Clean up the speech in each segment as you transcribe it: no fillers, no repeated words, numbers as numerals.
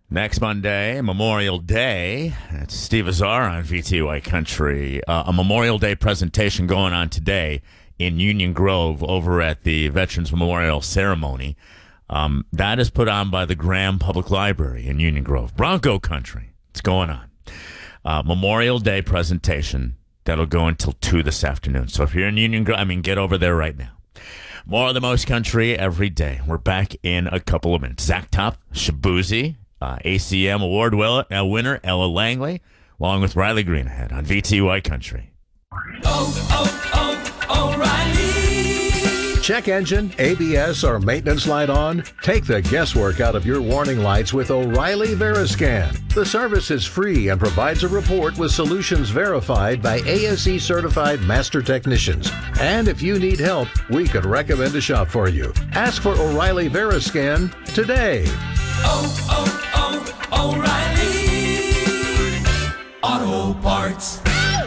Next Monday, Memorial Day. It's Steve Azar on VTY Country. A Memorial Day presentation going on today in Union Grove over at the Veterans Memorial Ceremony. That is put on by the Graham Public Library in Union Grove. Bronco Country. It's going on. Memorial Day presentation. That'll go until 2 this afternoon. So if you're in Union Grove, get over there right now. More of the Most Country every day. We're back in a couple of minutes. Zach Top, Shabuzi, ACM Award winner Ella Langley, along with Riley Green ahead on VTY Country. O'Reilly. Check engine, ABS, or maintenance light on? Take the guesswork out of your warning lights with O'Reilly Veriscan. The service is free and provides a report with solutions verified by ASE certified master technicians. And if you need help, we could recommend a shop for you. Ask for O'Reilly Veriscan today. O'Reilly Auto Parts.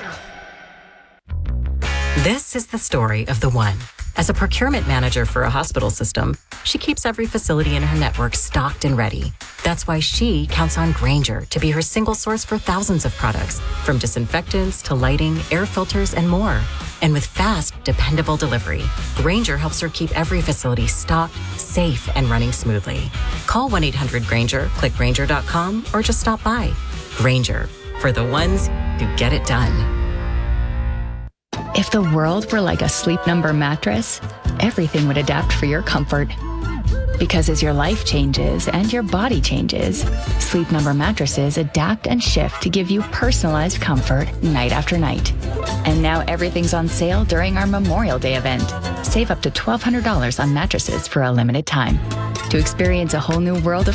This is the story of the one. As a procurement manager for a hospital system, she keeps every facility in her network stocked and ready. That's why she counts on Grainger to be her single source for thousands of products, from disinfectants to lighting, air filters, and more. And with fast, dependable delivery, Grainger helps her keep every facility stocked, safe, and running smoothly. Call 1-800-GRAINGER, click Grainger.com, or just stop by. Grainger, for the ones who get it done. If the world were like a Sleep Number mattress, everything would adapt for your comfort. Because as your life changes and your body changes, Sleep Number mattresses adapt and shift to give you personalized comfort night after night. And now everything's on sale during our Memorial Day event. Save up to $1,200 on mattresses for a limited time. To experience a whole new world of